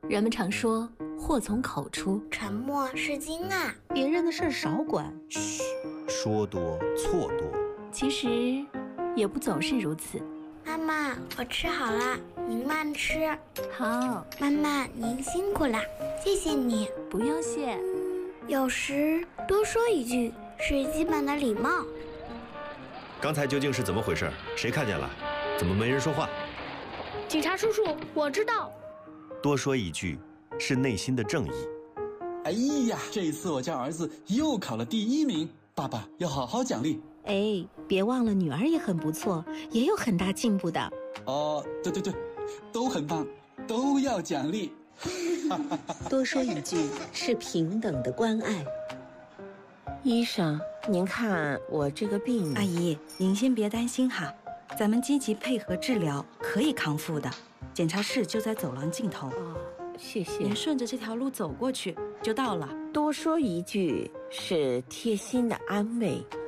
人们常说祸从口出， 沉默是金啊。 别人的事少管。 嘘，说多错多。 其实也不总是如此。 妈妈，我吃好了，您慢吃。 好， 妈妈您辛苦了，谢谢你。 不用谢。 有时多说一句是基本的礼貌。 刚才究竟是怎么回事？谁看见了？怎么没人说话？ 警察叔叔，我知道。 多说一句是内心的正义。 哎呀，这一次我家儿子又考了第1名，爸爸要好好奖励。 哎，别忘了女儿也很不错，也有很大进步的。 哦，对，都很棒，都要奖励。 多说一句是平等的关爱。 医生，您看我这个病…… 阿姨，您先别担心哈，咱们积极配合治疗，可以康复的。检查室就在走廊尽头。 哦，谢谢。 您顺着这条路走过去就到了。 多说一句是贴心的安慰。